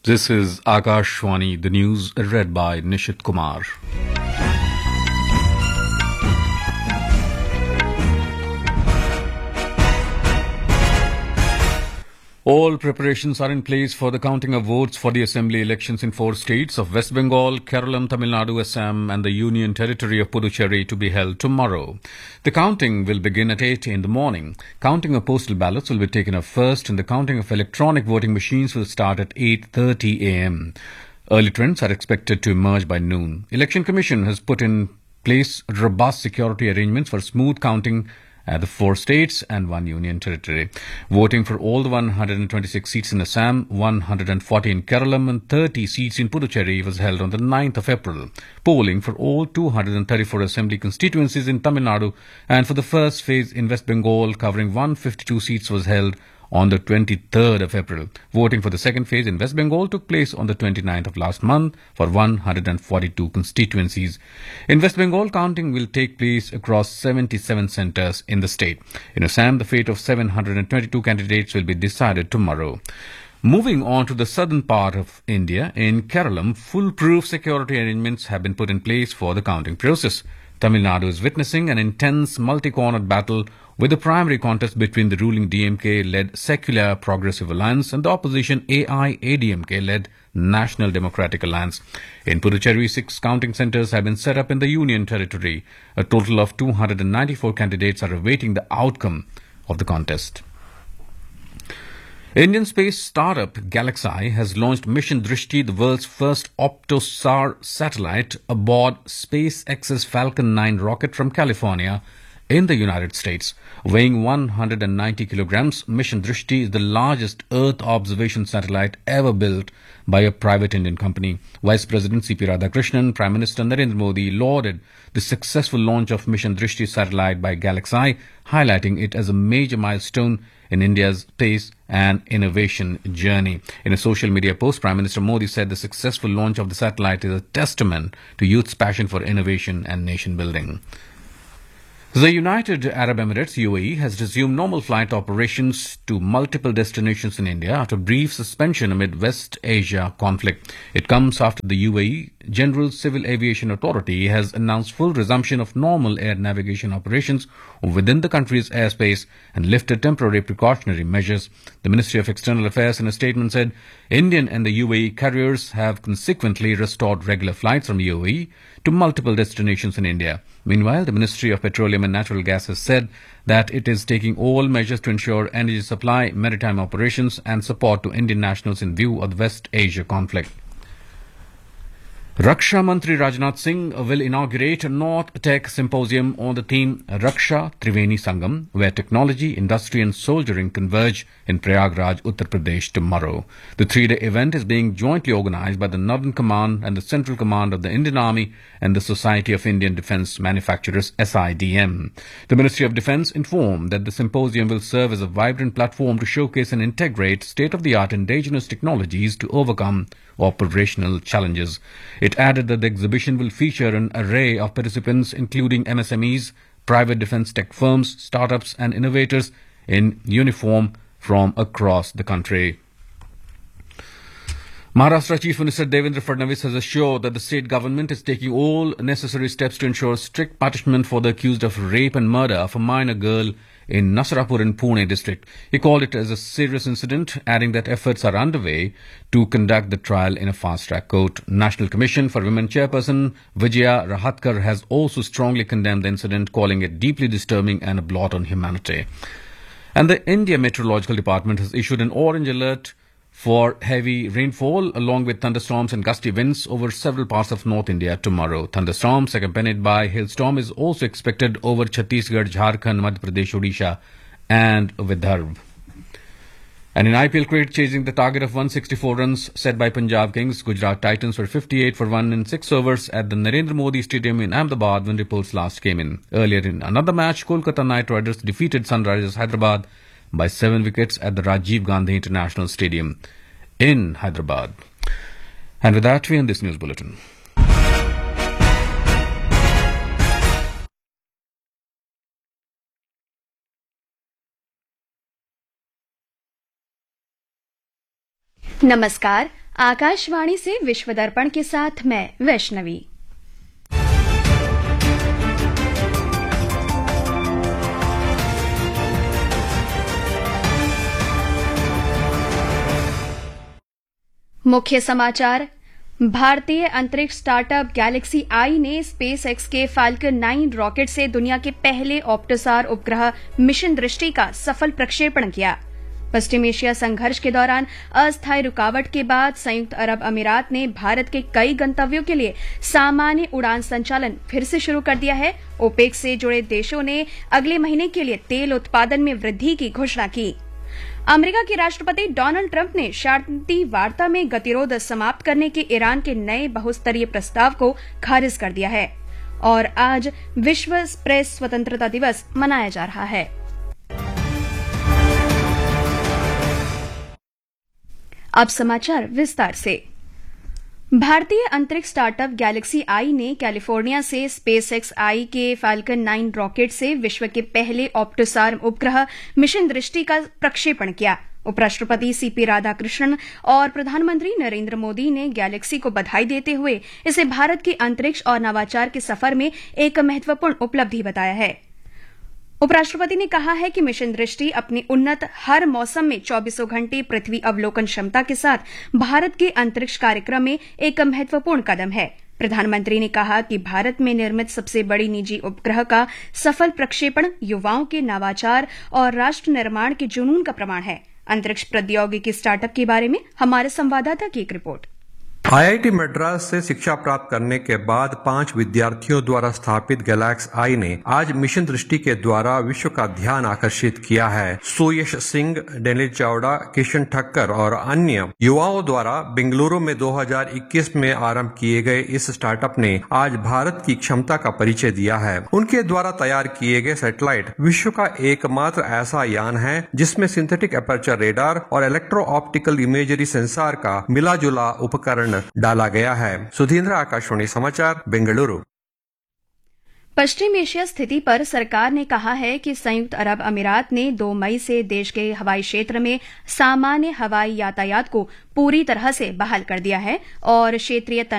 This is Akashwani, the news read by Nishit Kumar. All preparations are in place for the counting of votes for the assembly elections in 4 states of West Bengal, Kerala, Tamil Nadu, Assam and the Union Territory of Puducherry to be held tomorrow. The counting will begin at 8 in the morning. Counting of postal ballots will be taken up first and the counting of electronic voting machines will start at 8:30 a.m. Early trends are expected to emerge by noon. Election Commission has put in place robust security arrangements for smooth counting at the 4 states and 1 union territory. Voting for all the 126 seats in Assam, 140 in Kerala and 30 seats in Puducherry was held on the 9th of April. Polling for all 234 assembly constituencies in Tamil Nadu and for the first phase in West Bengal covering 152 seats was held on the 23rd of April. Voting for the second phase in West Bengal took place on the 29th of last month for 142 constituencies. In West Bengal, counting will take place across 77 centres in the state. In Assam, the fate of 722 candidates will be decided tomorrow. Moving on to the southern part of India, in Kerala, foolproof security arrangements have been put in place for the counting process. Tamil Nadu is witnessing an intense multi-cornered battle with the primary contest between the ruling DMK-led Secular Progressive Alliance and the opposition AIADMK-led National Democratic Alliance. In Puducherry, 6 counting centres have been set up in the Union Territory. A total of 294 candidates are awaiting the outcome of the contest. Indian space startup Galaxy has launched Mission Drishti, the world's first Optosar satellite, aboard SpaceX's Falcon 9 rocket from California in the United States. Weighing 190 kilograms, Mission Drishti is the largest Earth observation satellite ever built by a private Indian company. Vice President C.P. Radhakrishnan, Prime Minister Narendra Modi lauded the successful launch of Mission Drishti satellite by Galaxy, highlighting it as a major milestone in India's space and innovation journey. In a social media post, Prime Minister Modi said the successful launch of the satellite is a testament to youth's passion for innovation and nation building. The United Arab Emirates UAE has resumed normal flight operations to multiple destinations in India after a brief suspension amid West Asia conflict. It comes after the UAE General Civil Aviation Authority has announced full resumption of normal air navigation operations within the country's airspace and lifted temporary precautionary measures. The Ministry of External Affairs in a statement said Indian and the UAE carriers have consequently restored regular flights from UAE to multiple destinations in India. Meanwhile, the Ministry of Petroleum and Natural Gas has said that it is taking all measures to ensure energy supply, maritime operations and support to Indian nationals in view of the West Asia conflict. Raksha Mantri Rajnath Singh will inaugurate a North Tech Symposium on the theme Raksha Triveni Sangam, where technology, industry and soldiering converge in Prayagraj, Uttar Pradesh tomorrow. The 3-day event is being jointly organized by the Northern Command and the Central Command of the Indian Army and the Society of Indian Defence Manufacturers SIDM. The Ministry of Defence informed that the symposium will serve as a vibrant platform to showcase and integrate state-of-the-art indigenous technologies to overcome operational challenges. It added that the exhibition will feature an array of participants including MSMEs, private defence tech firms, startups and innovators in uniform from across the country. Maharashtra Chief Minister Devendra Fadnavis has assured that the state government is taking all necessary steps to ensure strict punishment for the accused of rape and murder of a minor girl in Nasarapur in Pune district. He called it as a serious incident, adding that efforts are underway to conduct the trial in a fast-track court. National Commission for Women Chairperson Vijaya Rahatkar has also strongly condemned the incident, calling it deeply disturbing and a blot on humanity. And the India Meteorological Department has issued an orange alert for heavy rainfall along with thunderstorms and gusty winds over several parts of North India tomorrow. Thunderstorms accompanied by hailstorm is also expected over Chhattisgarh, Jharkhand, Madhya Pradesh, Odisha and Vidarbha. And in IPL cricket, chasing the target of 164 runs set by Punjab Kings, Gujarat Titans were 58 for 1 in 6 overs at the Narendra Modi Stadium in Ahmedabad when reports last came in. Earlier in another match, Kolkata Knight Riders defeated Sunrisers Hyderabad by 7 wickets at the Rajiv Gandhi International Stadium in Hyderabad. And with that, we end this news bulletin. नमस्कार. आकाशवाणी से विश्व दर्पण के साथ मैं वैष्णवी। मुख्य समाचार। भारतीय अंतरिक्ष स्टार्टअप गैलेक्सी आई ने स्पेस एक्स के फाल्कन 9 रॉकेट से दुनिया के पहले ऑप्टोसार उपग्रह मिशन दृष्टि का सफल प्रक्षेपण किया। पश्चिम एशिया संघर्ष के दौरान अस्थायी रुकावट के बाद संयुक्त अरब अमीरात ने भारत के कई गंतव्यों के लिए सामान्य उड़ान संचालन फिर से शुरू कर दिया है। ओपेक से जुड़े देशों ने अगले महीने के लिए तेल उत्पादन में वृद्धि की घोषणा की। अमेरिका के राष्ट्रपति डोनाल्ड ट्रंप ने शांति वार्ता में गतिरोध समाप्त करने के ईरान के नए बहुस्तरीय प्रस्ताव को खारिज कर दिया है। और आज विश्व प्रेस स्वतंत्रता दिवस मनाया जा रहा है। अब समाचार विस्तार से। भारतीय अंतरिक्ष स्टार्टअप गैलेक्सी आई ने कैलिफोर्निया से स्पेस एक्स आई के फाल्कन 9 रॉकेट से विश्व के पहले ऑप्टोसार उपग्रह मिशन दृष्टि का प्रक्षेपण किया। उपराष्ट्रपति सीपी राधाकृष्णन और प्रधानमंत्री नरेंद्र मोदी ने गैलेक्सी को बधाई देते हुए इसे भारत के अंतरिक्ष और नवाचार के सफर में एक महत्वपूर्ण उपलब्धि बताया है। उपराष्ट्रपति ने कहा है कि मिशन दृष्टि अपनी उन्नत हर मौसम में 24 घंटे पृथ्वी अवलोकन क्षमता के साथ भारत के अंतरिक्ष कार्यक्रम में एक महत्वपूर्ण कदम है। प्रधानमंत्री ने कहा कि भारत में निर्मित सबसे बड़ी निजी उपग्रह का सफल प्रक्षेपण युवाओं के नवाचार और राष्ट्र निर्माण के जुनून का प्रमाण है। अंतरिक्ष प्रौद्योगिकी स्टार्टअप के बारे में हमारे संवाददाता की एक रिपोर्ट। आईआईटी मद्रास से शिक्षा प्राप्त करने के बाद 5 विद्यार्थियों द्वारा स्थापित गैलेक्सी आई ने आज मिशन दृष्टि के द्वारा विश्व का ध्यान आकर्षित किया है। सुयश सिंह, डेनिल चावड़ा, किशन ठक्कर और अन्य युवाओं द्वारा बेंगलुरु में 2021 में आरंभ किए गए इस स्टार्टअप ने आज भारत की क्षमता का परिचय दिया है। उनके द्वारा तैयार किए गए सैटेलाइट विश्व का एकमात्र ऐसा यान है जिसमें सिंथेटिक एपर्चर रेडार और इलेक्ट्रो ऑप्टिकल इमेजरी सेंसर का मिला जुला उपकरण डाला गया है। सुधींद्र, आकाशवाणी समाचार, बेंगलुरु। पश्चिम एशिया स्थिति पर सरकार ने कहा है कि संयुक्त अरब अमीरात ने 2 मई से देश के हवाई क्षेत्र में सामान्य हवाई यातायात को पूरी तरह से बहाल कर दिया है और क्षेत्रीय